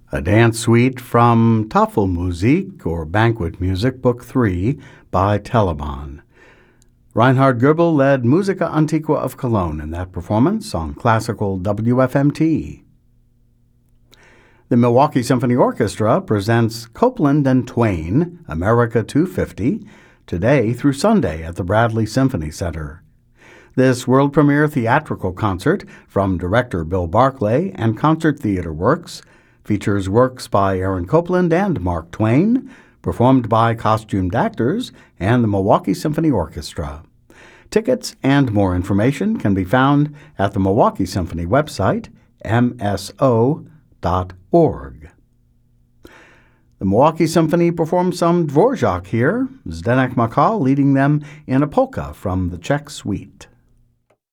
A dance suite from Tafelmusik, or Banquet Music, Book 3, by Telemann. Reinhard Goebel led Musica Antiqua of Cologne in that performance on classical WFMT. The Milwaukee Symphony Orchestra presents Copland and Twain, America 250, today through Sunday at the Bradley Symphony Center. This world premiere theatrical concert from director Bill Barclay and Concert Theater Works features works by Aaron Copland and Mark Twain, performed by costumed actors and the Milwaukee Symphony Orchestra. Tickets and more information can be found at the Milwaukee Symphony website, mso.org. The Milwaukee Symphony performed some Dvorak here, Zdenek Makal leading them in a polka from the Czech Suite.